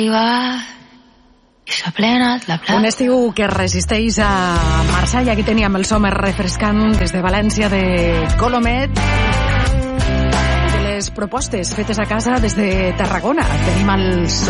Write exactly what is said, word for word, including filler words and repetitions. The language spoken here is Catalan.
Un estiu que resisteix a marxar, i aquí teníem el so més refrescant des de València de Colomet. De les propostes fetes a casa des de Tarragona tenim el so